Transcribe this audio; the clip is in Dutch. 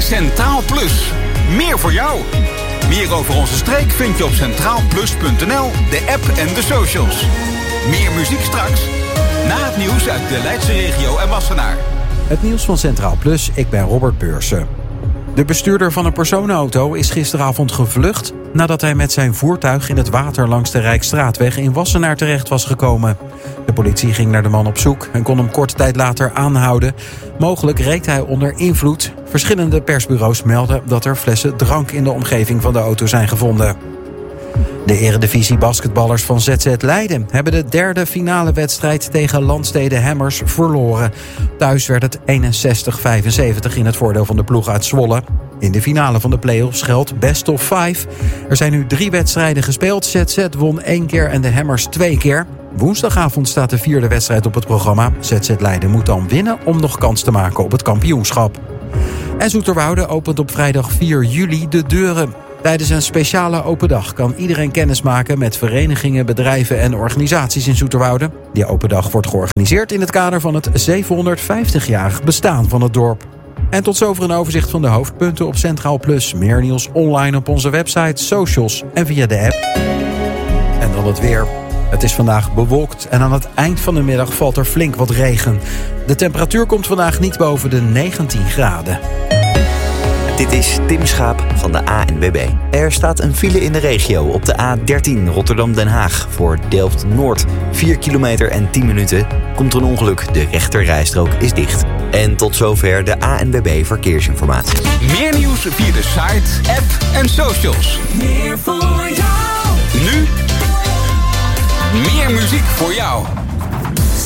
Centraal Plus. Meer voor jou. Meer over onze streek vind je op centraalplus.nl, de app en de socials. Meer muziek straks. Na het nieuws uit de Leidse regio en Wassenaar. Het nieuws van Centraal Plus, ik ben Robert Beursen. De bestuurder van een personenauto is gisteravond gevlucht nadat hij met zijn voertuig in het water langs de Rijksstraatweg in Wassenaar terecht was gekomen. De politie ging naar de man op zoek en kon hem korte tijd later aanhouden. Mogelijk reed hij onder invloed. Verschillende persbureaus melden dat er flessen drank in de omgeving van de auto zijn gevonden. De Eredivisie basketballers van ZZ Leiden hebben de derde finale wedstrijd tegen Landstede Hammers verloren. Thuis werd het 61-75 in het voordeel van de ploeg uit Zwolle. In de finale van de play-offs geldt best of 5. Er zijn nu 3 wedstrijden gespeeld. ZZ won 1 keer en de Hammers 2 keer. Woensdagavond staat de 4e wedstrijd op het programma. ZZ Leiden moet dan winnen om nog kans te maken op het kampioenschap. En Zoeterwoude opent op vrijdag 4 juli de deuren. Tijdens een speciale open dag kan iedereen kennis maken met verenigingen, bedrijven en organisaties in Zoeterwoude. Die open dag wordt georganiseerd in het kader van het 750-jarig bestaan van het dorp. En tot zover een overzicht van de hoofdpunten op Centraal Plus. Meer nieuws online op onze website, socials en via de app. En dan het weer. Het is vandaag bewolkt en aan het eind van de middag valt er flink wat regen. De temperatuur komt vandaag niet boven de 19 graden. Dit is Tim Schaap van de ANWB. Er staat een file in de regio op de A13 Rotterdam-Den Haag voor Delft-Noord. 4 kilometer en 10 minuten komt er een ongeluk. De rechterrijstrook is dicht. En tot zover de ANWB Verkeersinformatie. Meer nieuws via de site, app en socials. Meer voor jou. Nu meer muziek voor jou.